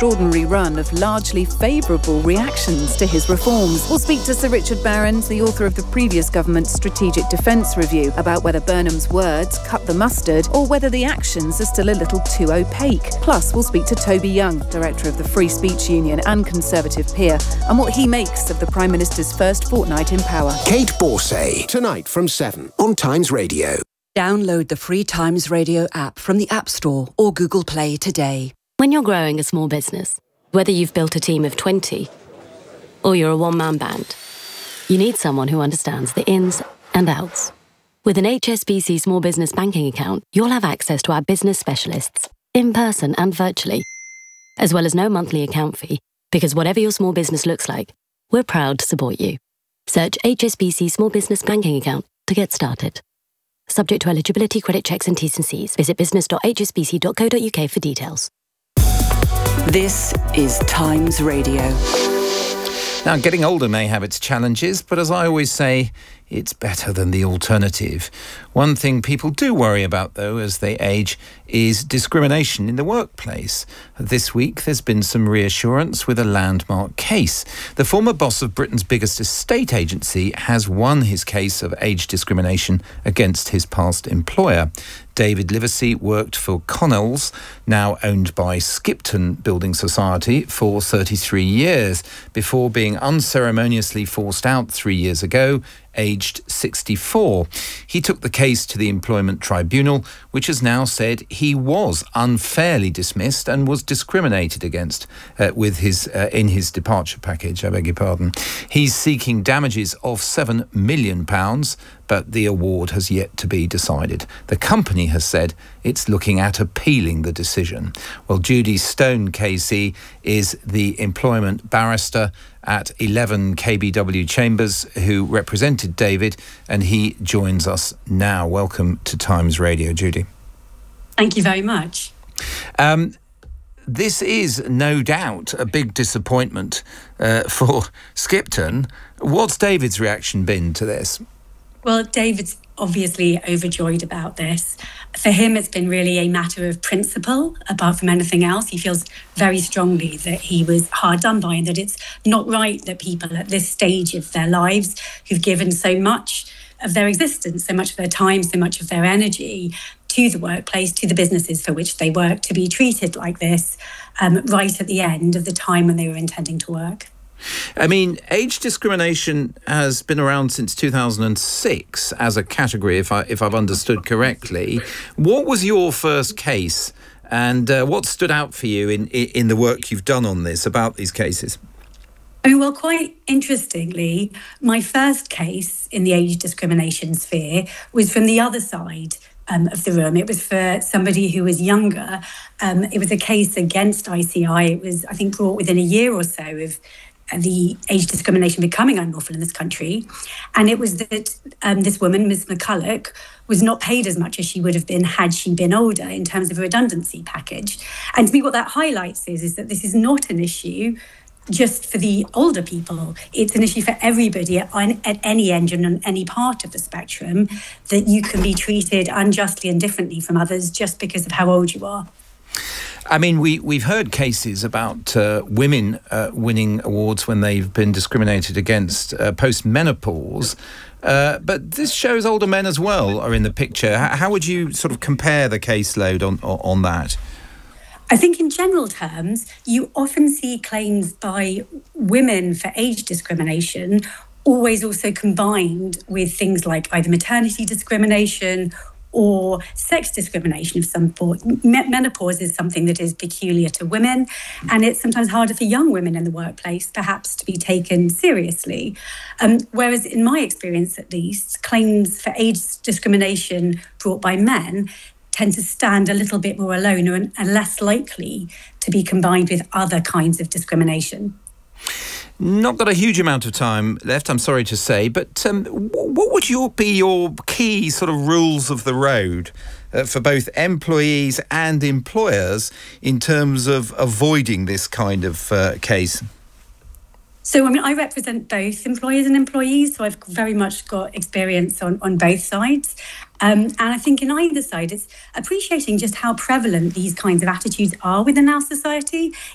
extraordinary run of largely favourable reactions to his reforms. We'll speak to Sir Richard Barrons, the author of the previous government's Strategic Defence Review, about whether Burnham's words cut the mustard or whether the actions are still a little too opaque. Plus, we'll speak to Toby Young, director of the Free Speech Union and Conservative peer, and what he makes of the Prime Minister's first fortnight in power. Kate Borsay, tonight from 7 on Times Radio. Download the free Times Radio app from the App Store or Google Play today. When you're growing a small business, whether you've built a team of 20 or you're a one-man band, you need someone who understands the ins and outs. With an HSBC Small Business Banking account, you'll have access to our business specialists, in person and virtually, as well as no monthly account fee, because whatever your small business looks like, we're proud to support you. Search HSBC Small Business Banking Account to get started. Subject to eligibility, credit checks and T's and C's. Visit business.hsbc.co.uk for details. This is Times Radio. Now, getting older may have its challenges, but as I always say, it's better than the alternative. One thing people do worry about, though, as they age, is discrimination in the workplace. This week, there's been some reassurance with a landmark case. The former boss of Britain's biggest estate agency has won his case of age discrimination against his past employer. David Livesey worked for Connells, now owned by Skipton Building Society, for 33 years, before being unceremoniously forced out 3 years ago, aged 64. He took the case to the Employment Tribunal, which has now said he was unfairly dismissed and was discriminated against in his departure package, I beg your pardon. He's seeking damages of £7 million, but the award has yet to be decided. The company has said it's looking at appealing the decision. Well, Judy Stone KC is the employment barrister at 11 KBW Chambers who represented David, and he joins us now. Welcome to Times Radio, Judy. Thank you very much. This is no doubt a big disappointment for Skipton. What's David's reaction been to this? Well, David's obviously overjoyed about this. For him, it's been really a matter of principle, apart from anything else. He feels very strongly that he was hard done by and that it's not right that people at this stage of their lives who've given so much of their existence, so much of their time, so much of their energy to the workplace, to the businesses for which they work, to be treated like this right at the end of the time when they were intending to work. I mean, age discrimination has been around since 2006 as a category, if I've understood correctly. What was your first case, and what stood out for you in the work you've done on this, about these cases? Oh, well, quite interestingly, my first case in the age discrimination sphere was from the other side of the room. It was for somebody who was younger. It was a case against ICI. It was, I think, brought within a year or so of the age discrimination becoming unlawful in this country. And it was that this woman, Ms. McCulloch, was not paid as much as she would have been had she been older in terms of a redundancy package. And to me, what that highlights is that this is not an issue just for the older people. It's an issue for everybody at any end and on any part of the spectrum, that you can be treated unjustly and differently from others just because of how old you are. I mean, we've heard cases about women winning awards when they've been discriminated against post-menopause, but this shows older men as well are in the picture. How would you sort of compare the caseload on that? I think in general terms, you often see claims by women for age discrimination always also combined with things like either maternity discrimination or sex discrimination of some sort. Menopause is something that is peculiar to women, and it's sometimes harder for young women in the workplace, perhaps, to be taken seriously. Whereas in my experience, at least, claims for age discrimination brought by men tend to stand a little bit more alone and are less likely to be combined with other kinds of discrimination. Not got a huge amount of time left, I'm sorry to say, but what would be your key sort of rules of the road for both employees and employers in terms of avoiding this kind of case? So, I mean, I represent both employers and employees, so I've very much got experience on both sides. And I think in either side, it's appreciating just how prevalent these kinds of attitudes are within our society.